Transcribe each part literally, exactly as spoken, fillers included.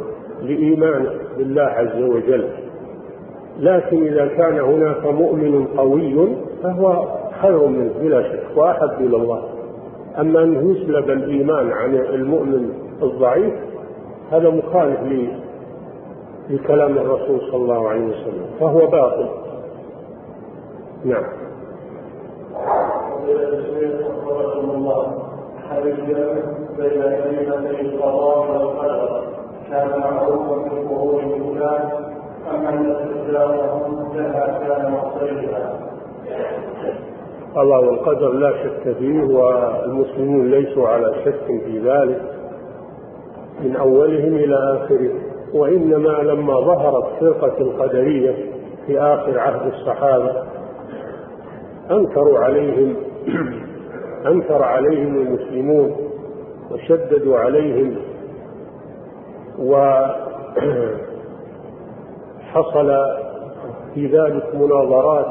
لإيمانه بالله عز وجل. لكن إذا كان هناك مؤمن قوي فهو خير منه بلا شك وأحب إلى الله. أما أن يسلب الإيمان عن المؤمن الضعيف هذا مخالف لكلام الرسول صلى الله عليه وسلم، فهو باطل. نعم. هل الجمع بين كلمتي القضاء والقدر كان معروفا في القرون الاولى ام ان استخدامهم لها كان مختلفا؟ الله والقدر لا شك فيه، والمسلمون ليسوا على شك في ذلك من اولهم الى اخره، وانما لما ظهرت فرقه القدريه في اخر عهد الصحابه انكروا عليهم أنكر عليهم المسلمون وشددوا عليهم، وحصل في ذلك مناظرات،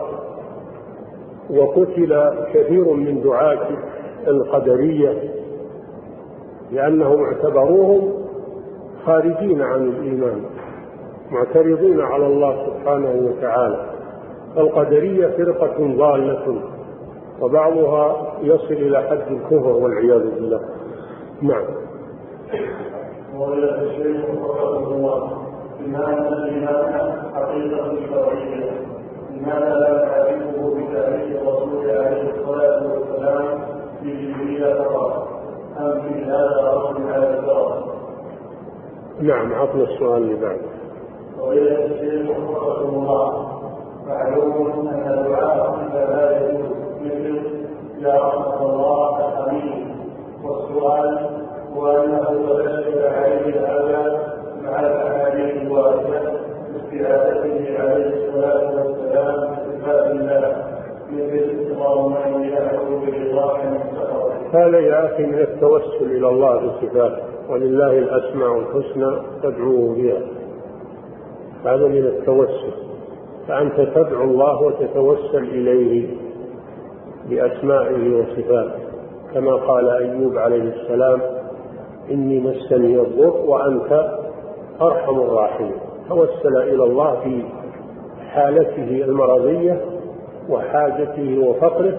وقتل كثير من دعاة القدرية لأنهم اعتبروهم خارجين عن الإيمان معترضين على الله سبحانه وتعالى. القدرية فرقة ضالة وبعضها يصل إلى حد الكفر والعياذ بالله. نعم. وإلى الشيخ رحمه الله بما أن الإيمان حقيقة شرعية لماذا لا تعرفه بتعريف الرسول عليه الصلاة والسلام بجبريل فقط أم في هذا رد على الدرس؟ نعم، عطنا السؤال اللي بعده. وإلى الشيخ رحمه الله معلوم أن دعاء لا يجوز مثل يا رحمة الله الحميد، والسؤال وأنه تبشر عليه هذا مع الأحاديث الواردة باستعادته عليه الصلاة والسلام بصفات الله مثل اللهم إني أعوذ برضاك من سخطك. هذا يا أخي من التوسل إلى الله بصفاته، ولله الأسماء الحسنى فادعوه بها، هذا من التوسل. فأنت تدعو الله وتتوسل إليه بأسمائه وصفاته، كما قال أيوب عليه السلام إني مسني الضر وأنت أرحم الراحمين. توسل إلى الله في حالته المرضية وحاجته وفقره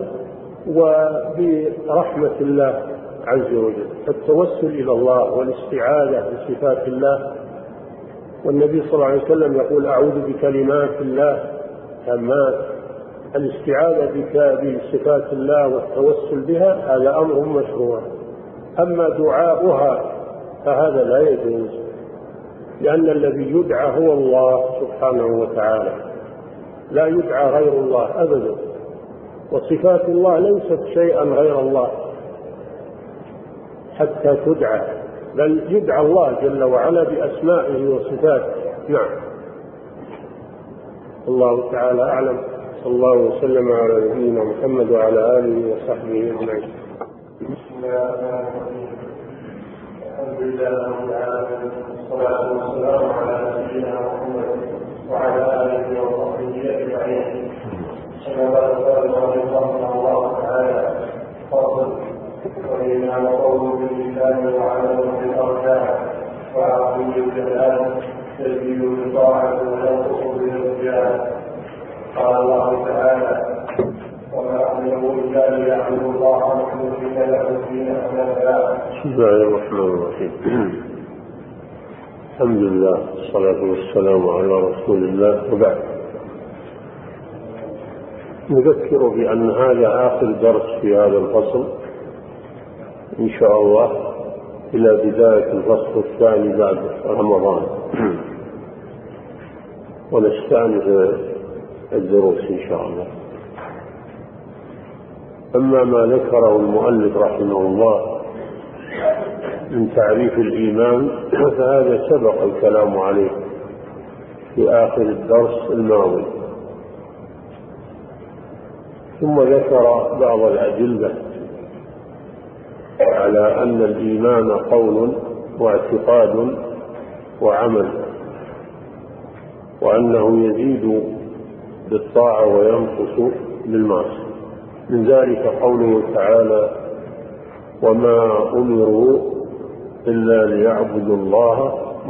وبرحمة الله عز وجل. فالتوسل إلى الله والاستعاذة بصفات الله، والنبي صلى الله عليه وسلم يقول أعوذ بكلمات الله تامات. الاستعاذة بصفات الله والتوسل بها هذا أمر مشروع. أما دعاؤها فهذا لا يجوز، لأن الذي يدعى هو الله سبحانه وتعالى، لا يدعى غير الله أبدا، وصفات الله ليست شيئا غير الله حتى تدعى، بل يدعى الله جل وعلا بأسمائه وصفاته. نعم. الله تعالى أعلم. صلى الله وسلم على نبينا محمد وعلى آله وصحبه أجمعين. بسم الله الرحمن الرحيم. الحمد لله رب العالمين، والصلاة والسلام على نبينا محمد وعلى آله وصحبه أجمعين. كما قال رحمه الله تعالى فصل وإنما قول باللسان وعمل بالأركان وعقل بالجلال تزيد بالطاعة وينقص بالارتياح. قال الله تعالى وما أمروا إلا ليعبدوا الله مخلصين له الدين حنفاء. بسم الله الرحمن الرحيم. الحمد لله والصلاة والسلام على رسول الله، وبعد. نذكر بأن هذا آخر درس في هذا الفصل إن شاء الله إلى بداية الفصل الثاني بعد رمضان، ونستأنف الدروس إن شاء الله. أما ما ذكره المؤلف رحمه الله من تعريف الإيمان فهذا سبق الكلام عليه في آخر الدرس الماضي، ثم ذكر بعض الأدلة على أن الإيمان قول واعتقاد وعمل، وأنه يزيد بالطاعة وينقص بالمعصية. من ذلك قوله تعالى وما أمروا إلا ليعبدوا الله